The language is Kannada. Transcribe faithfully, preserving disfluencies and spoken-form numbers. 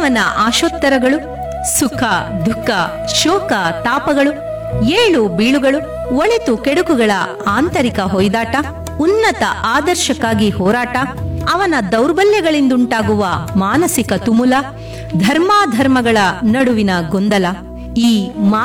ಮಾನವನ ಆಶೋತ್ತರಗಳು ಸುಖ ದುಃಖ ಶೋಕ ತಾಪಗಳು ಏಳು ಬೀಳುಗಳು ಒಳಿತು ಕೆಡುಕುಗಳ ಆಂತರಿಕ ಹೊಯ್ದಾಟ ಉನ್ನತ ಆದರ್ಶಕ್ಕಾಗಿ ಹೋರಾಟ ಅವನ ದೌರ್ಬಲ್ಯಗಳಿಂದುಂಟಾಗುವ ಮಾನಸಿಕ ತುಮುಲ ಧರ್ಮಾಧರ್ಮಗಳ ನಡುವಿನ ಗೊಂದಲ ಈ